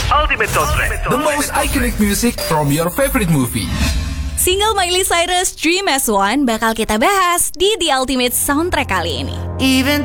Ultimate Soundtrack, the most iconic music from your favorite movie. Single Miley Cyrus Dream as One bakal kita bahas di The Ultimate Soundtrack kali ini. Even